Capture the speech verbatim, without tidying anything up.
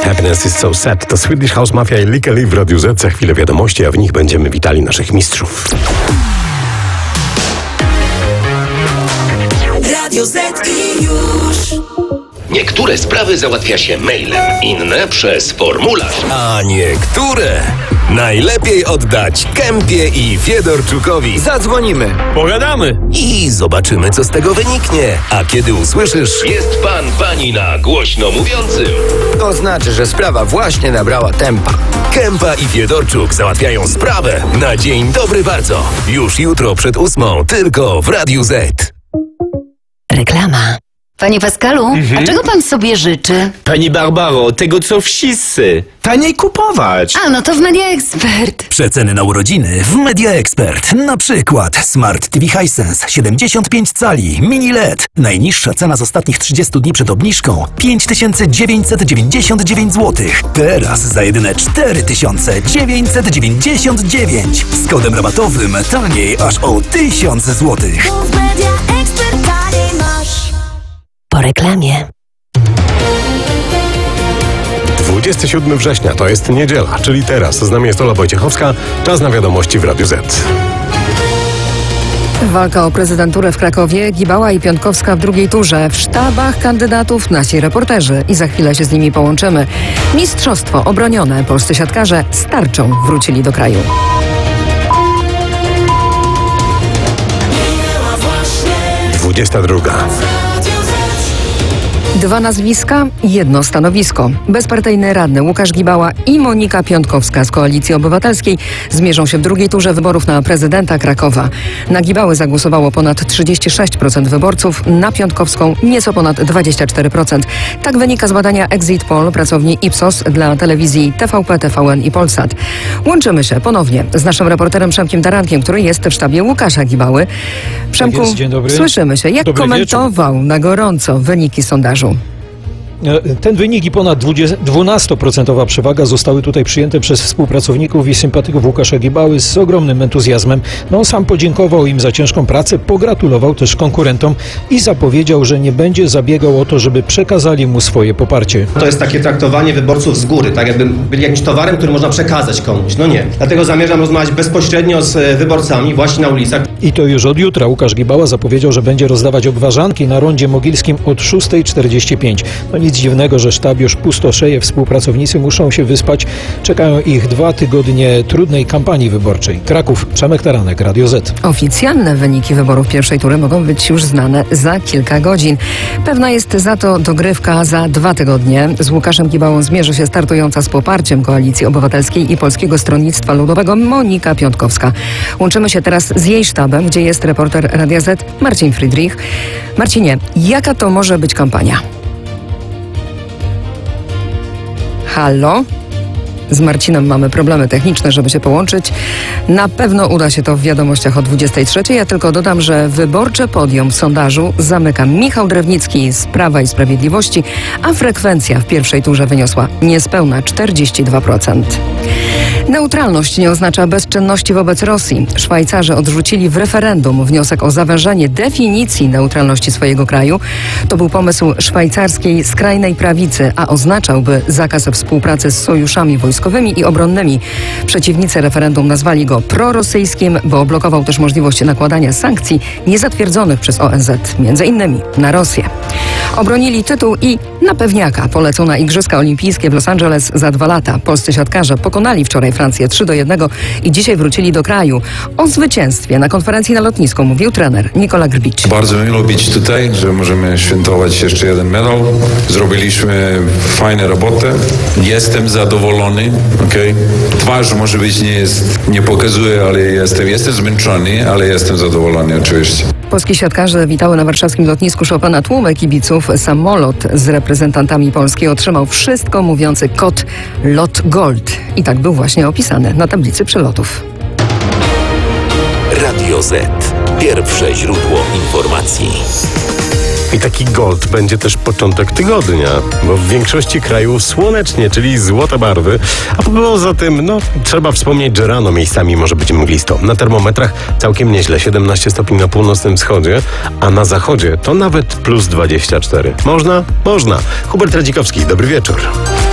Happiness is so sad. To Swedish House Mafia i Likely w Radiu Z. Za chwilę wiadomości, a w nich będziemy witali naszych mistrzów. Radio Z i już. Niektóre sprawy załatwia się mailem, inne przez formularz. A niektóre najlepiej oddać Kempie i Fiedorczukowi. Zadzwonimy, Pogadamy! I zobaczymy, co z tego wyniknie. A kiedy usłyszysz... Jest pan, pani na głośno mówiącym. to znaczy, że sprawa właśnie nabrała tempa. Kempa i Fiedorczuk załatwiają sprawę na dzień dobry bardzo. Już jutro przed ósmą, tylko w Radiu Z. Reklama. Panie Pascalu, Mhm. a czego pan sobie życzy? Pani Barbaro, tego co wszyscy. Taniej kupować. A, no to w Media Expert. Przeceny na urodziny w Media Expert. Na przykład Smart T V Hisense siedemdziesiąt pięć cali Mini L E D. Najniższa cena z ostatnich trzydziestu dni przed obniżką pięć tysięcy dziewięćset dziewięćdziesiąt dziewięć złotych. Teraz za jedyne cztery tysiące dziewięćset dziewięćdziesiąt dziewięć. Z kodem rabatowym taniej aż o tysiąc złotych. Po reklamie. dwudziestego siódmego września to jest niedziela, czyli teraz. Z nami jest Ola Wojciechowska. Czas na wiadomości w Radiu Z. Walka o prezydenturę w Krakowie, Gibała i Piontkowska w drugiej turze. W sztabach kandydatów nasi reporterzy i za chwilę się z nimi połączymy. Mistrzostwo obronione. Polscy siatkarze z tarczą wrócili do kraju. dwudziesta druga. Dwa nazwiska, jedno stanowisko. Bezpartyjny radny Łukasz Gibała i Monika Piontkowska z Koalicji Obywatelskiej zmierzą się w drugiej turze wyborów na prezydenta Krakowa. Na Gibały zagłosowało ponad trzydzieści sześć procent wyborców, na Piontkowską nieco ponad dwadzieścia cztery procent. Tak wynika z badania Exit Poll pracowni Ipsos dla telewizji T V P, T V N i Polsat. Łączymy się ponownie z naszym reporterem Przemkiem Tarankiem, który jest w sztabie Łukasza Gibały. Przemku, Tak jest, dzień dobry. Słyszymy się. Jak Dobry komentował wieczór. Na gorąco wyniki sondażu? Ten wynik i ponad dwunastoprocentowa przewaga zostały tutaj przyjęte przez współpracowników i sympatyków Łukasza Gibały z ogromnym entuzjazmem. No, on sam podziękował im za ciężką pracę, pogratulował też konkurentom i zapowiedział, że nie będzie zabiegał o to, żeby przekazali mu swoje poparcie. To jest takie traktowanie wyborców z góry, tak jakby byli jakimś towarem, który można przekazać komuś. No nie. Dlatego zamierzam rozmawiać bezpośrednio z wyborcami właśnie na ulicach. I to już od jutra Łukasz Gibała zapowiedział, że będzie rozdawać obwarzanki na rondzie mogilskim od szósta czterdzieści pięć. No nic dziwnego, że sztab już pustoszeje, współpracownicy muszą się wyspać. Czekają ich dwa tygodnie trudnej kampanii wyborczej. Kraków, Przemek Taranek, Radio Z. Oficjalne wyniki wyborów pierwszej tury mogą być już znane za kilka godzin. Pewna jest za to dogrywka za dwa tygodnie. Z Łukaszem Gibałą zmierzy się startująca z poparciem Koalicji Obywatelskiej i Polskiego Stronnictwa Ludowego Monika Piontkowska. Łączymy się teraz z jej sztabem, gdzie jest reporter Radia Z Marcin Friedrich. Marcinie, jaka to może być kampania? Halo? Z Marcinem mamy problemy techniczne, żeby się połączyć. Na pewno uda się to w wiadomościach o dwudziestej trzeciej. Ja tylko dodam, że wyborcze podium w sondażu zamyka Michał Drewnicki z Prawa i Sprawiedliwości, a frekwencja w pierwszej turze wyniosła niespełna czterdzieści dwa procent. Neutralność nie oznacza bezczynności wobec Rosji. Szwajcarzy odrzucili w referendum wniosek o zawężenie definicji neutralności swojego kraju. To był pomysł szwajcarskiej skrajnej prawicy, a oznaczałby zakaz współpracy z sojuszami wojskowymi i obronnymi. Przeciwnicy referendum nazwali go prorosyjskim, bo blokował też możliwość nakładania sankcji niezatwierdzonych przez O N Z, między innymi na Rosję. Obronili tytuł i na pewniaka polecą na Igrzyska Olimpijskie w Los Angeles za dwa lata. Polscy siatkarze pokonali wczoraj Francję trzy do jednego i dzisiaj wrócili do kraju. O zwycięstwie na konferencji na lotnisku mówił trener Nikola Grbicz. Bardzo miło być tutaj, że możemy świętować jeszcze jeden medal. Zrobiliśmy fajną robotę. Jestem zadowolony. Okay? Twarz może być nie jest, nie pokazuje, ale jestem, jestem zmęczony, ale jestem zadowolony oczywiście. Polskie siatkarze witały na warszawskim lotnisku Chopina tłumy kibiców. Samolot z reprezentantami Polski otrzymał wszystko mówiący kod LOT Gold. I tak był właśnie opisany na tablicy przelotów. Radio Z. Pierwsze źródło informacji. I taki gold będzie też początek tygodnia, bo w większości krajów słonecznie, czyli złote barwy, a poza tym, no, trzeba wspomnieć, że rano miejscami może być mglisto. Na termometrach całkiem nieźle, siedemnaście stopni na północnym wschodzie, a na zachodzie to nawet plus dwadzieścia cztery. Można? Można. Hubert Radzikowski, dobry wieczór.